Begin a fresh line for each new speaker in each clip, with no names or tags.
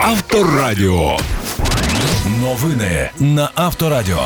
Авторадіо. Новини на Авторадіо.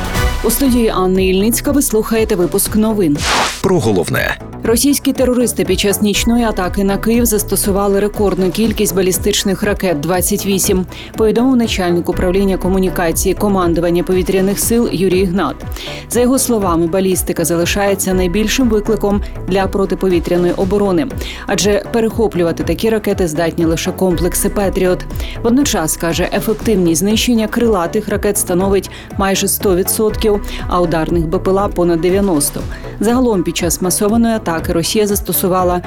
У студії Анни Ільницька ви слухаєте випуск новин.
Про головне.
Російські терористи під час нічної атаки на Київ застосували рекордну кількість балістичних ракет – 28, повідомив начальник управління комунікації командування повітряних сил Юрій Гнат. За його словами, балістика залишається найбільшим викликом для протиповітряної оборони, адже перехоплювати такі ракети здатні лише комплекси «Петріот». Водночас, каже, ефективність знищення крилатих ракет становить майже 100%, а ударних БПЛА – понад 90%. Загалом під час масованої атаки Росія застосувала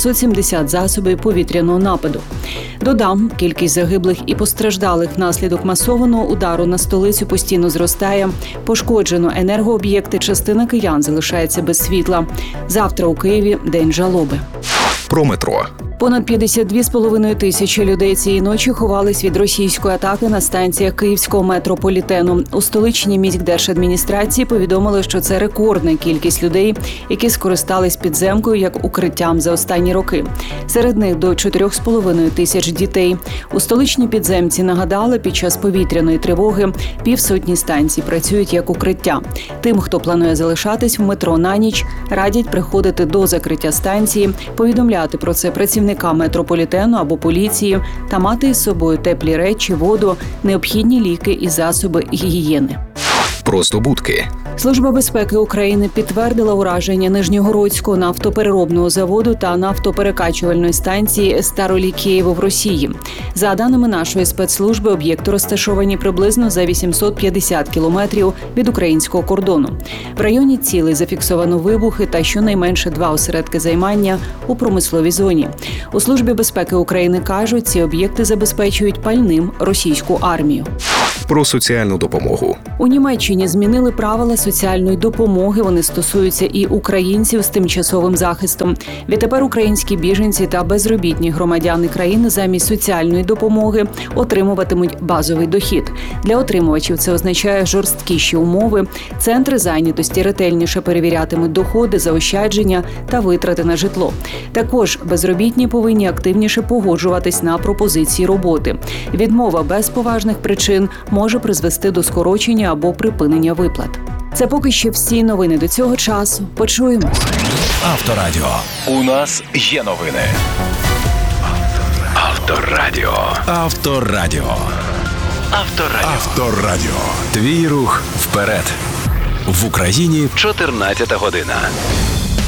570 засобів повітряного нападу. Додам, кількість загиблих і постраждалих внаслідок масованого удару на столицю постійно зростає. Пошкоджено енергооб'єкти, частина киян залишається без світла. Завтра у Києві день жалоби.
Про метро.
Понад 52,5 тисячі людей цієї ночі ховались від російської атаки на станціях київського метрополітену. У столичній міськдержадміністрації повідомили, що це рекордна кількість людей, які скористались підземкою як укриттям за останні роки. Серед них до 4,5 тисяч дітей. У столичній підземці нагадали, під час повітряної тривоги півсотні станцій працюють як укриття. Тим, хто планує залишатись в метро на ніч, радять приходити до закриття станції, повідомляти про це працівникам метрополітену або поліції та мати із собою теплі речі, воду, необхідні ліки і засоби гігієни.
Про здобутки.
Служба безпеки України підтвердила ураження Нижньогородського нафтопереробного заводу та нафтоперекачувальної станції Старолікєєво в Росії. За даними нашої спецслужби, об'єкти розташовані приблизно за 850 кілометрів від українського кордону. В районі цілей зафіксовано вибухи та щонайменше 2 осередки займання у промисловій зоні. У Службі безпеки України кажуть, ці об'єкти забезпечують пальним російську армію.
Про соціальну допомогу.
У Німеччині змінили правила соціальної допомоги. Вони стосуються і українців з тимчасовим захистом. Відтепер українські біженці та безробітні громадяни країни замість соціальної допомоги отримуватимуть базовий дохід. Для отримувачів це означає жорсткіші умови. Центри зайнятості ретельніше перевірятимуть доходи, заощадження та витрати на житло. Також безробітні повинні активніше погоджуватись на пропозиції роботи. Відмова без поважних причин може призвести до скорочення або припинення виплат. Це поки що всі новини до цього часу. Почуємось.
Авторадіо. У нас є новини. Авторадіо. Авторадіо. Авторадіо. Авторадіо. Твій рух вперед. В Україні 14 година.